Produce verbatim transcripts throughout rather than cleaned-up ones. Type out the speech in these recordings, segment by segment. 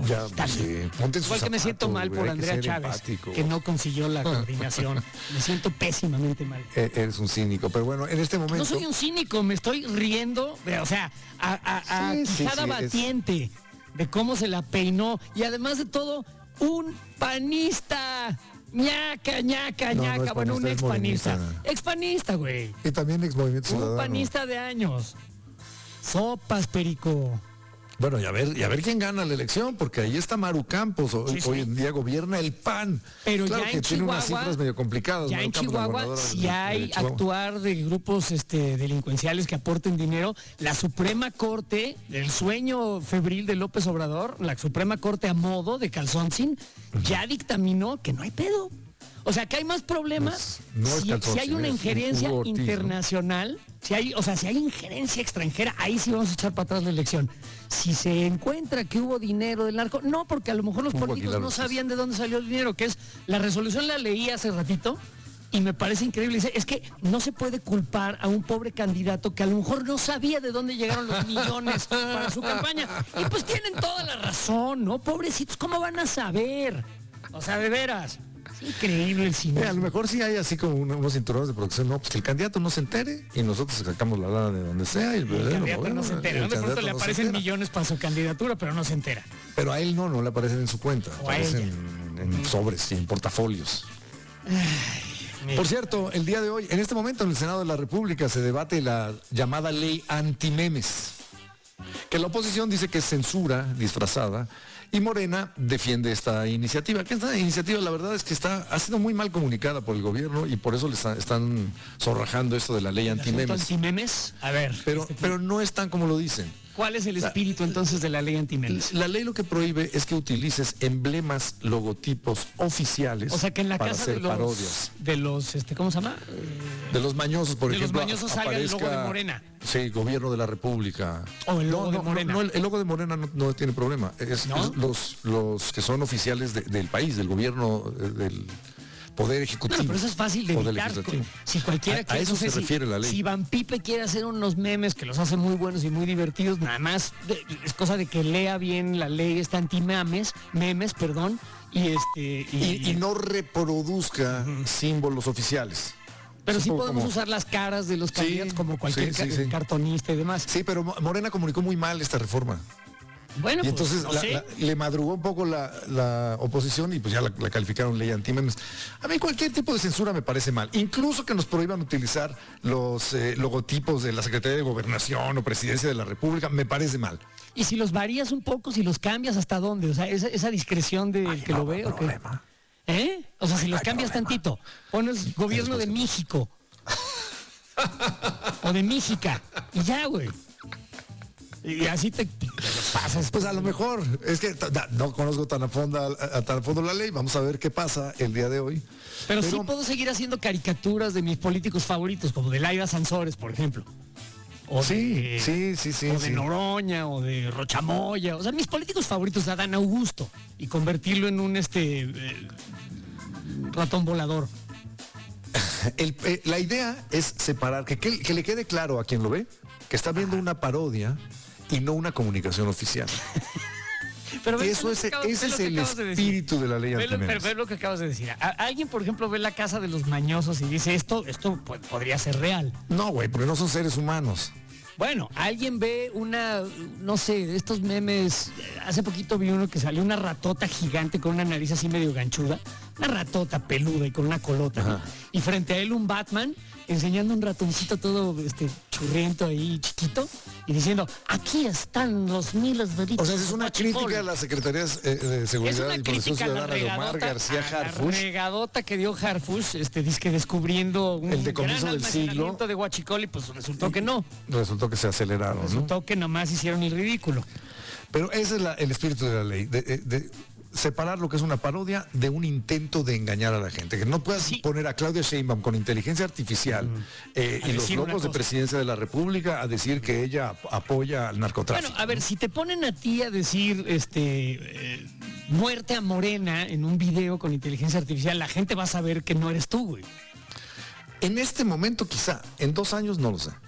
Ya, sí. Ponte en su Igual que me zapato, siento mal güey, por hay que Andrea ser Chávez, empático. que no consiguió la coordinación. Me siento pésimamente mal. Eh, Eres un cínico, pero bueno, en este momento... No soy un cínico, me estoy riendo, de- o sea, a, a, a Sí, sí, quijada sí, es- batiente de cómo se la peinó. Y además de todo, un panista. ñaca, ñaca, No, no ñaca. es Bueno, un panista, es expanista. morenista. Expanista, güey. Y también ex Movimiento Un Ciudadano. panista de años. Sopas, perico. Bueno, y a ver, y a ver quién gana la elección, porque ahí está Maru Campos, hoy, Sí, sí. hoy en día gobierna el P A N. Pero claro ya que en tiene unas Chihuahua, cifras medio complicadas. Ya Maru en Campos, la Chihuahua, gobernadora si de- hay de Chihuahua. actuar de grupos este, delincuenciales que aporten dinero, la Suprema Corte, el sueño febril de López Obrador, la Suprema Corte a modo de Calzoncin, ya dictaminó que no hay pedo. O sea, que hay más problemas Pues, no es si, Calzoncin, si hay una es injerencia Hugo Ortiz, ¿no? internacional, si hay, o sea, si hay injerencia extranjera, ahí sí vamos a echar para atrás la elección. Si se encuentra que hubo dinero del narco, no, porque a lo mejor los Hugo políticos Aguilar no Ortiz. sabían de dónde salió el dinero, que es la resolución la leí hace ratito y me parece increíble. Dice, es que no se puede culpar a un pobre candidato que a lo mejor no sabía de dónde llegaron los millones para su campaña. Y pues tienen toda la razón, ¿no? Pobrecitos, ¿cómo van a saber? O sea, de veras. Es increíble el cine. Eh, a lo mejor sí hay así como un- unos cinturones de producción, no, pues que el candidato no se entere y nosotros sacamos la lana de donde sea. Y El candidato no se entera, ¿no? De pronto candidato le no se aparecen entera. millones para su candidatura, pero no se entera. Pero a él no, no le aparecen en su cuenta, O a aparecen ella. en, en sobres y en portafolios. Por cierto, el día de hoy, en este momento en el Senado de la República se debate la llamada ley antimemes, que la oposición dice que es censura disfrazada y Morena defiende esta iniciativa. Que esta iniciativa la verdad es que está, ha sido muy mal comunicada por el gobierno y por eso le está- están zorrajando esto de la ley ¿El asunto antimemes. antimemes? A ver, Pero, este, pero no es tan como lo dicen. ¿cuál es el espíritu entonces de la ley antimemes? La ley lo que prohíbe es que utilices emblemas, logotipos oficiales O sea, que en la para casa hacer de los, parodias. de los, este, ¿cómo se llama? Eh, De los mañosos, por de los ejemplo. mañosos salga el logo de aparezca- Morena. Sí, gobierno de la República. O el logo No, de no, Morena. no, el, el logo de Morena no, no tiene problema. Es, ¿No? es los, los que son oficiales de- del país, del gobierno, eh, del Poder Ejecutivo. Bueno, pero eso es fácil de o del evitar. Legislativo. Si cualquiera A- a quiere, eso no sé se si- refiere la ley. Si Van Pipe quiere hacer unos memes que los hace muy buenos y muy divertidos, nada más de- es cosa de que lea bien la ley esta anti-memes, memes, perdón, y este Y, y no reproduzca símbolos oficiales. pero Es sí un poco podemos como- usar las caras de los Sí, candidatos como cualquier sí, sí, ca- sí. cartonista y demás. Sí, pero Mo- Morena comunicó muy mal esta reforma. Bueno, Y pues, entonces no la- sé. la- le madrugó un poco la, la oposición y pues ya la, la calificaron ley antimemes. A mí cualquier tipo de censura me parece mal. Incluso que nos prohíban utilizar los eh, logotipos de la Secretaría de Gobernación o Presidencia de la República, me parece mal. Y si los varías un poco, si los cambias, ¿hasta dónde? O sea, esa, esa discreción del que no, lo ve, ¿o qué? problema. ¿Eh? O sea, si los cambias tantito, pones gobierno de México. O de Méxica. Y ya, güey. Y así te, te lo pasas. Pues a lo mejor, es que ta- ta- no conozco tan a fondo, a, a tan a fondo la ley, vamos a ver qué pasa el día de hoy. Pero, sí puedo seguir haciendo caricaturas de mis políticos favoritos, como de Laida Sansores, por ejemplo. O Sí, de, sí, sí, sí, O de sí. Noroña, o de Rochamoya. O sea, mis políticos favoritos de Adán Augusto. Y convertirlo en un este eh, ratón volador. El- eh, la idea es separar, que, que, que le quede claro a quien lo ve, que está viendo una parodia y no una comunicación oficial. Pero ve- Eso ve lo es, que acabas- ese ve lo es que el acabas de decir. espíritu de la ley Ve lo, pero antimemes. ve lo que acabas de decir. A- alguien, por ejemplo, ve la casa de los mañosos y dice, esto, esto pues, podría ser real. No, güey, porque no son seres humanos. Bueno, alguien ve una, no sé, de estos memes, eh, hace poquito vi uno que salió una ratota gigante con una nariz así medio ganchuda, una ratota peluda y con una colota, ¿no? Ajá. Y frente a él un Batman enseñando un ratoncito todo este churriento ahí chiquito y diciendo, aquí están los miles de O sea, es una Guachicol". crítica a las secretarías eh, de Es Seguridad una y Protección crítica a la Ciudadana de Omar regadota, García a la Harfuch. regadota que dio Harfuch, este, disque descubriendo un El decomiso gran del siglo. almacenamiento de Guachicol y pues resultó que no. Resultó que se aceleraron, ¿no? Resultó que nomás hicieron el ridículo. Pero ese es la- el espíritu de la ley, de, de- de separar lo que es una parodia de un intento de engañar a la gente. Que no puedas Sí. poner a Claudia Sheinbaum con inteligencia artificial eh, A y los decir una logos de cosa. presidencia de la República a decir que ella ap- apoya al narcotráfico. Bueno, a ver, si te ponen a ti a decir este eh, muerte a Morena en un video con inteligencia artificial, la gente va a saber que no eres tú, güey. En este momento quizá, en dos años no lo sé.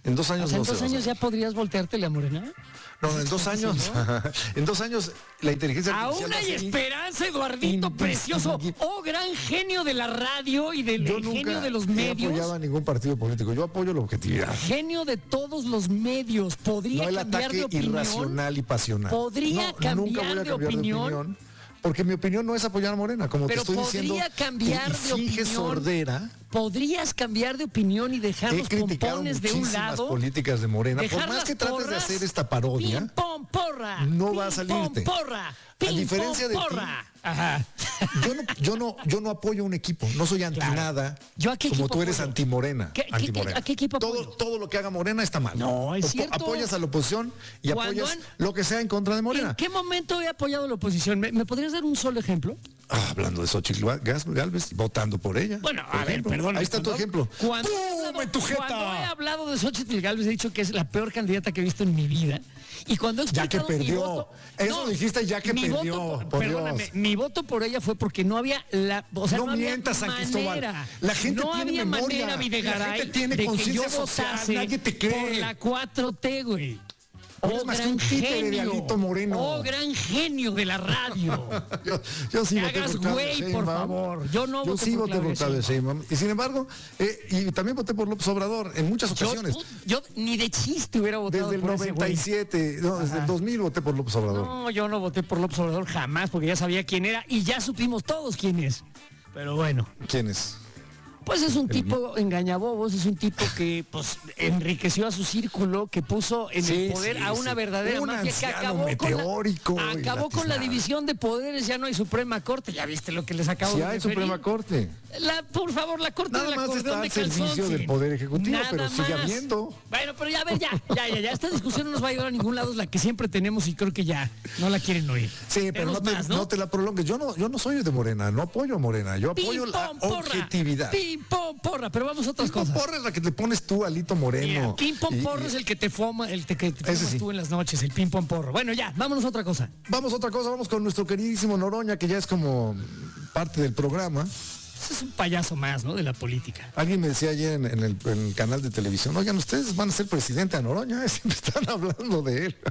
En dos años O sea, no en dos se va a años saber. ya podrías volteártele a Morena. No, en dos años, en dos años la inteligencia Aún artificial va a hay ser esperanza, Eduardito, in- precioso. in- Oh, gran genio de la radio y del Yo genio nunca de los he medios. apoyado a ningún partido político. Yo apoyo la objetividad. Genio de todos los medios. Podría No el cambiar de ataque opinión. irracional y pasional. Podría No, cambiar nunca voy a de cambiar opinión. Porque mi opinión no es apoyar a Morena, como Pero te estoy diciendo. podría cambiar y de finge opinión. sordera. Podrías cambiar de opinión y dejar He los criticado pompones de un muchísimas lado. políticas de Morena. Por Dejar más las que trates de porras, hacer esta parodia, Pim, pom, porra. no pim, va a salirte. Pom, porra. A Pim, diferencia pom, de ti, porra. Ajá. yo no, yo no, yo no apoyo a un equipo, no soy anti Claro. nada. ¿Yo a qué como equipo tú eres apoyo? anti Morena. ¿Qué- qué- anti qué- Morena. a qué equipo todo, apoyo? todo lo que haga Morena está mal. No, es Apo- cierto. Apoyas a la oposición y Cuando apoyas han- lo que sea en contra de Morena. ¿En qué momento he apoyado a la oposición? ¿Me, me podrías dar un solo ejemplo? Ah, hablando de Xochitl Gás- Gálvez, votando por ella. Bueno, por a ver, ejemplo. perdón. Ahí está tu ejemplo. Cuando, he ¡Pum! hablado, en tu jeta! cuando he hablado de Xochitl Gálvez, he dicho que es la peor candidata que he visto en mi vida. Y cuando he Ya que explicado mi perdió. voto- Eso dijiste ya que mi perdió, voto por- por perdóname, Dios. mi voto por ella fue porque no había la, o sea, No no, había mientas, San Cristóbal. manera. La gente no tiene había memoria. manera, La Videgaray, gente tiene de que yo conciencia social. votase Nadie te cree. por la cuatro T, güey. No eres Oh, más que gran un títere de genio. Alito Moreno. Oh, gran genio de la radio. yo, yo sí Te voté hagas por Claudia güey, por Sheinbaum. favor. Yo no Yo voté sí por voté Claudia por Claudia Sheinbaum. Y sin embargo, eh, y también voté por López Obrador en muchas Yo, ocasiones. yo ni de chiste hubiera votado Desde el por ese noventa y güey. siete, no, desde el dos mil voté por López Obrador. No, yo no voté por López Obrador jamás porque ya sabía quién era y ya supimos todos quién es. Pero bueno, ¿Quién es? pues es un tipo engañabobos, es un tipo que pues enriqueció a su círculo, que puso en Sí, el poder sí, a una sí. verdadera Un mafia que anciano acabó meteórico con la, y acabó con la latiznado. división de poderes, ya no hay Suprema Corte, ya viste lo que les acabo Si de hay referir. Suprema Corte. La, por favor, la corte Nada del más acordeón está de al servicio Calzón, del Poder Ejecutivo, Nada pero sigue más. habiendo. Bueno, pero ya, a ver, ya, ya, ya, ya. Esta discusión no nos va a llevar a ningún lado, es la que siempre tenemos y creo que ya no la quieren oír. Sí, pero no Tenemos te, más, ¿no? te la prolongues. Yo no, yo no soy de Morena, no apoyo a Morena, yo apoyo Pim, la pom, porra. objetividad. Pim, pom, porra, pero vamos a otras Pim, pom, cosas. porra es la que le pones tú, Alito Moreno. Mira, pim pom Y- porro y- es el que te foma, el te- que te Ese fumas sí. tú en las noches, el pim pom porro. Bueno, ya, vámonos a otra cosa. Vamos a otra cosa, vamos con nuestro queridísimo Noroña, que ya es como parte del programa. Ese es un payaso más, ¿no? De la política. Alguien me decía ayer en, en el, en el canal de televisión, oigan, ustedes van a ser presidente a Noroña, eh, siempre están hablando de él.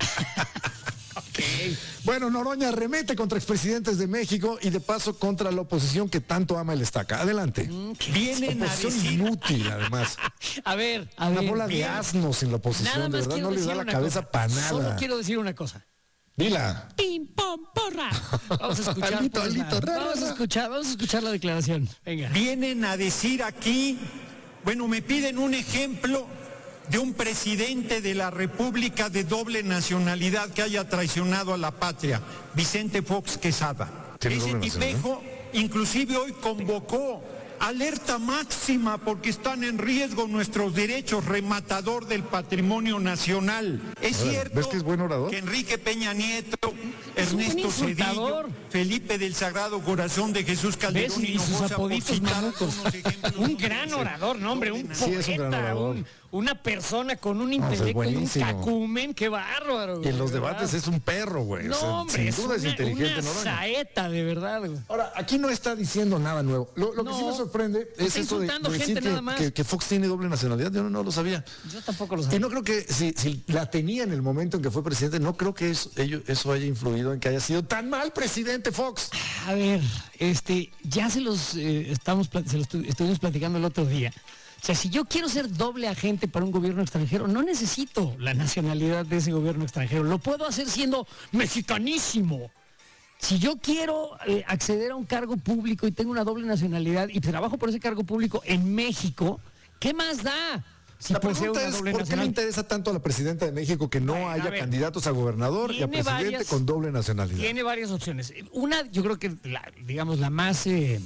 Bueno, Noroña remete contra expresidentes de México y de paso contra la oposición que tanto ama el estaca. Adelante. Vienen a Oposición decir... inútil, además. A ver, a Una ver. bola de bien. asnos en la oposición, Nada de más verdad, quiero no les da decir la una cabeza cosa. para nada. Solo quiero decir una cosa. Dila. Pim pom porra. Vamos a escuchar. Alito, pues, Alito, la- ra, ra, vamos a ra. escuchar, vamos a escuchar la declaración. Venga. Vienen a decir aquí, bueno, me piden un ejemplo de un presidente de la República de doble nacionalidad que haya traicionado a la patria, Vicente Fox Quesada. ¿Tiene Ese doble nacionalidad? tipejo inclusive hoy convocó alerta máxima porque están en riesgo nuestros derechos, rematador del patrimonio nacional. Es Órale, cierto ¿ves que es buen orador? que Enrique Peña Nieto, Es un Ernesto insultador. Cedillo, Felipe del Sagrado Corazón de Jesús ¿Ves? Calderón Y y sus Hinojosa, por apoditos citar mamucos. algunos ejemplos, Un no gran deben ser orador, no, hombre, un doble Sí, es un gran poeta, orador. un- una persona con un pues es intelecto y un buenísimo. cacumen, qué bárbaro. Y en los de debates verdad. es un perro, güey. No, O sea, hombre, sin es duda es una, inteligente, una Noroña. saeta, de verdad, güey. Ahora, aquí no está diciendo nada nuevo. Lo, lo que No, sí me sorprende es está eso de, insultando de decir gente que, nada más. que- que Fox tiene doble nacionalidad. Yo no, no lo sabía. Yo tampoco lo Y sabía. no creo que si, si la tenía en el momento en que fue presidente, no creo que eso, ello- eso haya influido en que haya sido tan mal presidente Fox. A ver, este, ya se los eh, estamos plat- se los estu- estuvimos platicando el otro día. O sea, si yo quiero ser doble agente para un gobierno extranjero, no necesito la nacionalidad de ese gobierno extranjero. Lo puedo hacer siendo mexicanísimo. Si yo quiero eh, acceder a un cargo público y tengo una doble nacionalidad y trabajo por ese cargo público en México, ¿qué más da? Si La poseo pregunta una es, doble ¿por qué le nacionalidad. interesa tanto a la presidenta de México que no Bueno, a haya ver, candidatos a gobernador y a tiene presidente varias- con doble nacionalidad? Tiene varias opciones. Una, yo creo que la, digamos, la más eh,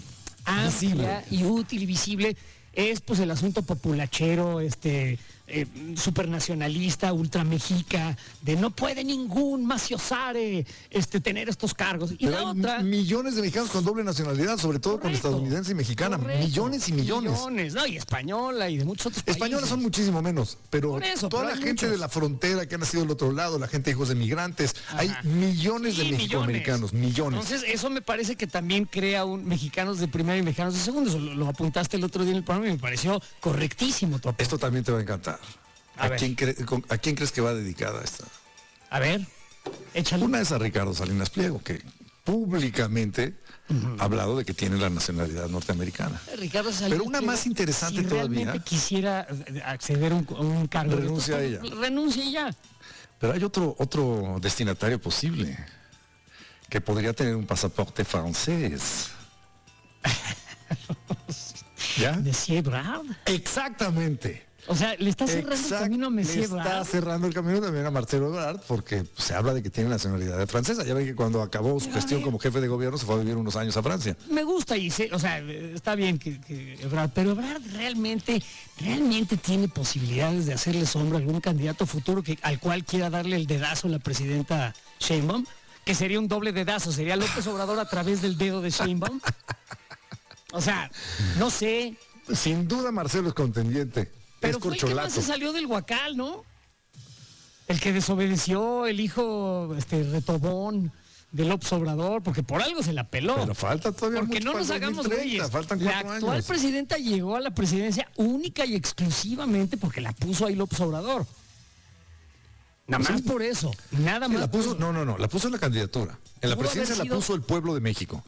amplia y útil y visible es pues el asunto populachero, este eh, supernacionalista, ultramexica, de no puede ningún maciosare este, tener estos cargos. Y Pero la hay otra. millones de mexicanos con doble nacionalidad, sobre todo con Correcto, estadounidense y mexicana. correcto, Millones y millones. Millones, ¿no? Y española y de muchos otros países. Españoles son muchísimo menos, pero Por eso, toda pero la hay gente muchos. de la frontera que ha nacido del otro lado, la gente hijos de migrantes, hay Ajá. millones Sí, de mexicoamericanos, millones. Entonces, eso me parece que también crea un mexicanos de primera y mexicanos de segundo. Eso lo, lo apuntaste el otro día en el programa y me pareció correctísimo tu apunte. Esto también te va a encantar. ¿A, ¿A, quién cre con, ¿A quién crees que va dedicada esta? A ver, échale. Una es a Ricardo Salinas Pliego, que públicamente uh-huh. ha hablado de que tiene la nacionalidad norteamericana. Ricardo Salinas Pero una Pliego, más interesante si todavía. realmente quisiera acceder a un, un cargo. Renuncia a ella. Renuncia ya. Pero hay otro, otro destinatario posible, que podría tener un pasaporte francés. ¿Ya? Monsieur Ebrard. Exactamente. O sea, le está cerrando Exact, el camino a Monsieur Ebrard. Le está cerrando el camino también a Marcelo Ebrard, porque se habla de que tiene nacionalidad francesa. Ya ven que cuando acabó su gestión como jefe de gobierno se fue a vivir unos años a Francia. Me gusta y sé, o sea, está bien que, que Ebrard, pero Ebrard realmente, realmente tiene posibilidades de hacerle sombra a algún candidato futuro que, al cual quiera darle el dedazo a la presidenta Sheinbaum, que sería un doble dedazo, sería López Obrador a través del dedo de Sheinbaum. O sea, no sé. Sin duda Marcelo es contendiente. Pero fue el que más se salió del huacal, ¿no? El que desobedeció, el hijo este, retobón de López Obrador, porque por algo se la peló. Pero falta todavía Porque mucho no nos hagamos güeyes. Faltan la cuatro actual años. presidenta llegó a la presidencia única y exclusivamente porque la puso ahí López Obrador. Nada más sí. por eso. Nada sí, más. La puso, por... No, no, no. La puso en la candidatura. En la presidencia sido... la puso el pueblo de México.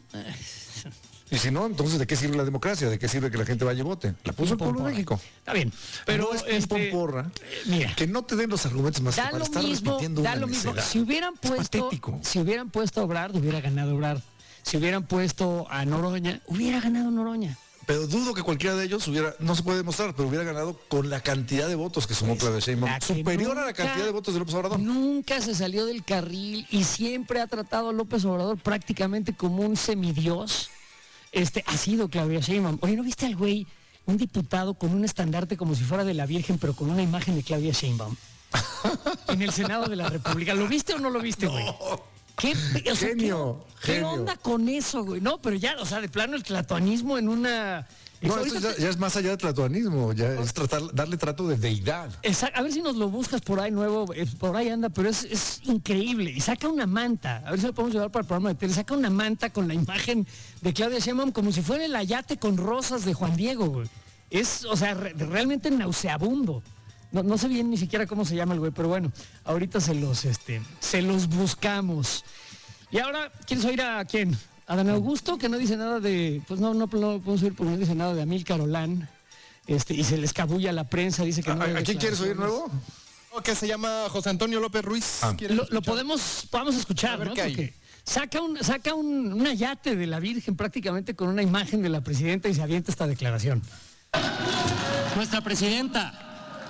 Y si no, entonces ¿de qué sirve la democracia? ¿De qué sirve que la gente vaya y vote? La puso el pueblo de México. Está bien. Pero no es este, porra, mira, que no te den los argumentos más da que para lo estar mismo, repitiendo da una lo mismo. necedad. Si hubieran puesto, si hubieran puesto a Obrador, hubiera ganado Obrador. Si hubieran puesto a Noroña, hubiera ganado Noroña. Pero dudo que cualquiera de ellos hubiera, no se puede demostrar, pero hubiera ganado con la cantidad de votos que sumó Claudia Sheinbaum, superior nunca, a la cantidad de votos de López Obrador. Nunca se salió del carril y siempre ha tratado a López Obrador prácticamente como un semidios. Este, ha sido Claudia Sheinbaum. Oye, ¿no viste al güey, un diputado con un estandarte como si fuera de la Virgen, pero con una imagen de Claudia Sheinbaum? En el Senado de la República. ¿Lo viste o no lo viste, güey? No. ¿Qué, o sea, genio, ¿qué, genio. ¿Qué onda con eso, güey? No, pero ya, o sea, de plano el tlatoanismo en una... No, esto ya, ya es más allá de tlatoanismo, ya es tratar, darle trato de deidad. Exacto. A ver si nos lo buscas por ahí nuevo, por ahí anda, pero es, es increíble. Y saca una manta, a ver si lo podemos llevar para el programa de tele, saca una manta con la imagen de Claudia Sheinbaum como si fuera el ayate con rosas de Juan Diego, güey. Es, o sea, re, realmente nauseabundo. No, no sé bien ni siquiera cómo se llama el güey, pero bueno, ahorita se los, este, se los buscamos. Y ahora, ¿quieres oír a quién? A Dan Augusto, que no dice nada de, pues no, no, no podemos oír porque no dice nada de Amílcar Olán, este, y se le escabulla a la prensa, dice que no. ¿A, ¿a quién quieres oír nuevo? Oh, que se llama José Antonio López Ruiz. Ah. Lo, lo podemos, podemos escuchar, ¿no? Porque saca un, saca un, un ayate de la Virgen prácticamente con una imagen de la presidenta y se avienta esta declaración. Nuestra presidenta.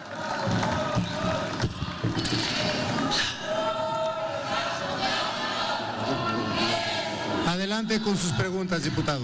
Adelante con sus preguntas, diputado.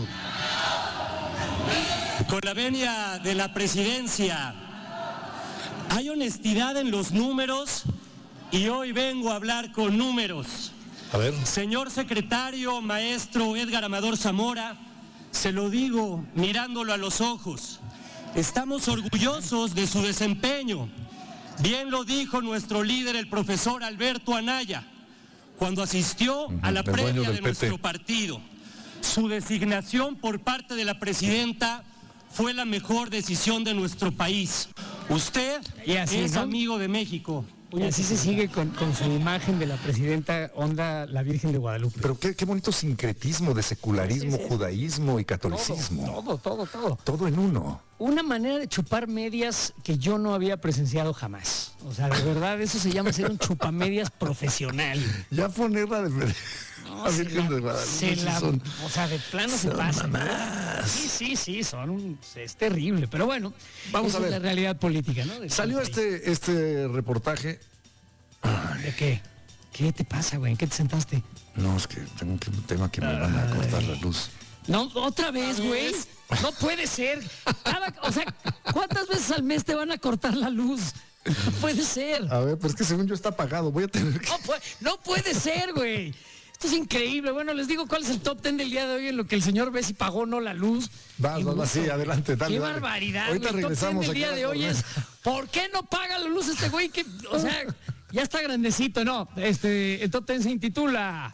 Con la venia de la presidencia, hay honestidad en los números y hoy vengo a hablar con números. A ver. Señor secretario, maestro Edgar Amador Zamora, se lo digo mirándolo a los ojos. Estamos orgullosos de su desempeño. Bien lo dijo nuestro líder, el profesor Alberto Anaya, cuando asistió a la previa de nuestro partido. Su designación por parte de la presidenta fue la mejor decisión de nuestro país. Usted así, es ¿no? amigo de México. Y así se sigue con, con su imagen de la presidenta onda la Virgen de Guadalupe. Pero qué, qué bonito sincretismo de secularismo, sí, sí. judaísmo y catolicismo. Todo, todo, todo, todo. Todo en uno. Una manera de chupar medias que yo no había presenciado jamás. O sea, de verdad, eso se llama ser un chupamedias profesional. Ya ponerla de... No, la Virgen la, de Guadalupe. Se la, son, o sea, de plano se pasa. Sí, sí, sí, son un, es terrible. Pero bueno, vamos a ver. Es la realidad política, ¿no? De Salió este, este reportaje. ¿De qué? ¿Qué te pasa, güey? ¿En qué te sentaste? No, es que tengo un tema que me Ay. van a cortar la luz. No, otra vez, güey. No puede ser. Cada, o sea, ¿cuántas veces al mes te van a cortar la luz? No puede ser. A ver, pero es que según yo está apagado. Voy a tener que... No, puede, no puede ser, güey. Esto es increíble. Bueno, les digo cuál es el top ten del día de hoy en lo que el señor ve si pagó o no la luz. Vas, vas, vas, sí, adelante, dale. Qué dale. barbaridad. Ahorita el top regresamos. ten del día de hoy es, ¿por qué no paga la luz este güey? Que, o sea, ya está grandecito, ¿no? Este, el top ten se intitula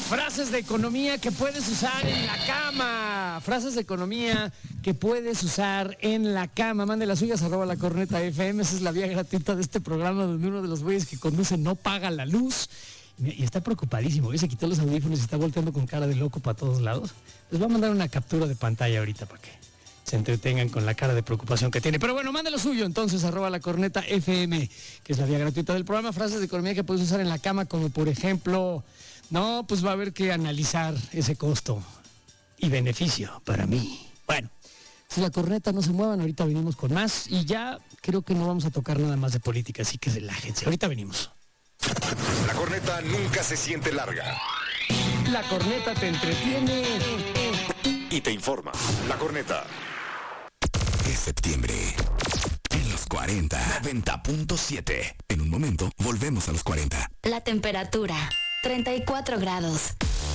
Frases de economía que puedes usar en la cama. Frases de economía que puedes usar en la cama. Mande las suyas, arroba la corneta F M. Esa es la vía gratuita de este programa donde uno de los güeyes que conduce no paga la luz. Y está preocupadísimo. Se quitó los audífonos y está volteando con cara de loco para todos lados. Les voy a mandar una captura de pantalla ahorita para que se entretengan con la cara de preocupación que tiene. Pero bueno, mande lo suyo entonces, arroba la corneta F M, que es la vía gratuita del programa. Frases de economía que puedes usar en la cama, como por ejemplo, no, pues va a haber que analizar ese costo y beneficio para mí. Bueno, si la corneta no se muevan, ahorita venimos con más y ya creo que no vamos a tocar nada más de política, así que relájense. Ahorita venimos. La corneta nunca se siente larga. La corneta te entretiene y te informa. La corneta. Es septiembre. En los cuarenta. noventa punto siete. En un momento, volvemos a los cuarenta. La temperatura, treinta y cuatro grados.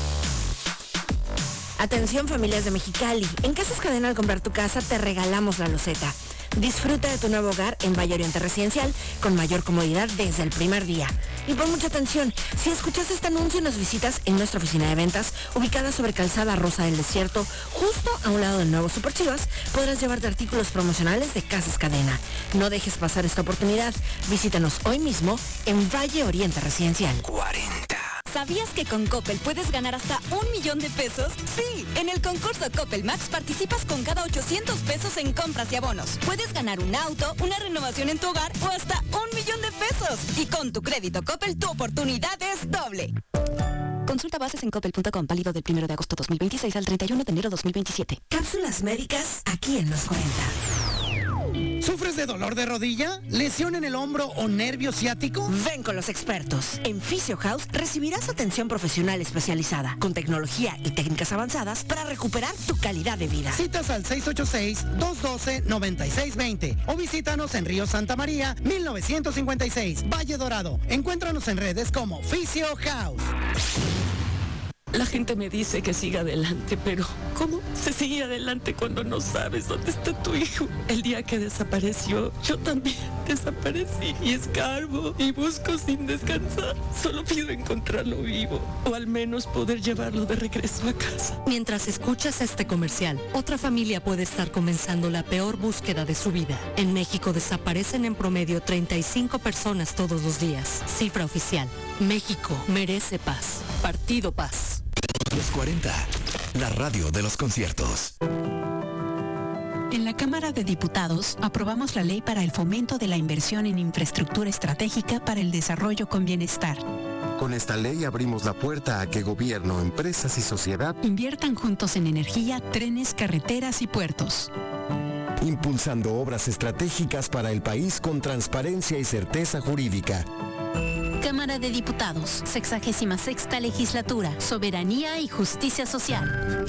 Atención, familias de Mexicali. En Casas Cadena, al comprar tu casa, te regalamos la loseta. Disfruta de tu nuevo hogar en Valle Oriente Residencial con mayor comodidad desde el primer día. Y pon mucha atención, si escuchas este anuncio y nos visitas en nuestra oficina de ventas, ubicada sobre Calzada Rosa del Desierto, justo a un lado del nuevo Super Chivas, podrás llevarte artículos promocionales de Casas Cadena. No dejes pasar esta oportunidad. Visítanos hoy mismo en Valle Oriente Residencial. cuarenta. ¿Sabías que con Coppel puedes ganar hasta un millón de pesos? Sí, en el concurso Coppel Max participas con cada ochocientos pesos en compras y abonos. Puedes ganar un auto, una renovación en tu hogar o hasta un millón de pesos. Y con tu crédito Coppel, tu oportunidad es doble. Consulta bases en coppel punto com, válido del primero de agosto dos mil veintiséis al treinta y uno de enero dos mil veintisiete. Cápsulas médicas aquí en los cuarenta. ¿Sufres de dolor de rodilla? ¿Lesión en el hombro o nervio ciático? Ven con los expertos. En Physio House recibirás atención profesional especializada, con tecnología y técnicas avanzadas para recuperar tu calidad de vida. Citas al seis ocho seis, dos uno dos, nueve seis dos cero o visítanos en Río Santa María, mil novecientos cincuenta y seis, Valle Dorado. Encuéntranos en redes como Physio House. La gente me dice que siga adelante, pero ¿cómo se sigue adelante cuando no sabes dónde está tu hijo? El día que desapareció, yo también desaparecí y escarbo y busco sin descansar. Solo pido encontrarlo vivo o al menos poder llevarlo de regreso a casa. Mientras escuchas este comercial, otra familia puede estar comenzando la peor búsqueda de su vida. En México desaparecen en promedio treinta y cinco personas todos los días. Cifra oficial. México merece paz. Partido Paz. Los cuarenta, la radio de los conciertos. En la Cámara de Diputados aprobamos la ley para el fomento de la inversión en infraestructura estratégica para el desarrollo con bienestar. Con esta ley abrimos la puerta a que gobierno, empresas y sociedad inviertan juntos en energía, trenes, carreteras y puertos. Impulsando obras estratégicas para el país con transparencia y certeza jurídica. Cámara de Diputados, sexagésima sexta legislatura, soberanía y justicia social.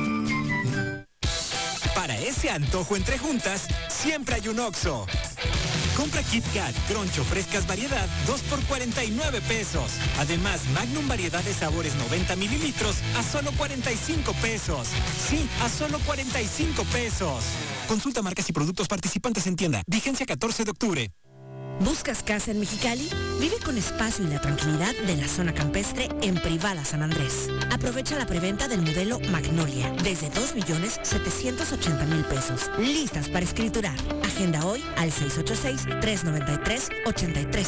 Para ese antojo entre juntas, siempre hay un Oxxo. Compra Kit Kat, Croncho, frescas variedad, dos por cuarenta y nueve pesos. Además, Magnum variedad de sabores noventa mililitros a solo cuarenta y cinco pesos. Sí, a solo cuarenta y cinco pesos. Consulta marcas y productos participantes en tienda. Vigencia catorce de octubre. ¿Buscas casa en Mexicali? Vive con espacio y la tranquilidad de la zona campestre en Privada San Andrés. Aprovecha la preventa del modelo Magnolia desde dos millones setecientos ochenta mil pesos. Listas para escriturar. Agenda hoy al seis ocho seis, tres nueve tres, ocho tres